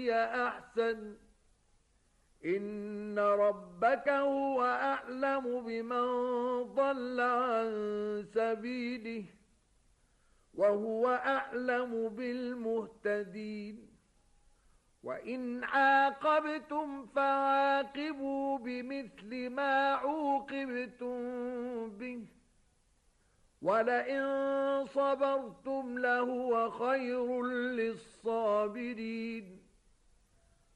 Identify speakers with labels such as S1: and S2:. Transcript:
S1: أحسن إن ربك هو أعلم بمن ضل عن سبيله وهو أعلم بالمهتدين وإن عاقبتم فعاقبوا بمثل ما عوقبتم به ولئن صبرتم لهو خير للصابرين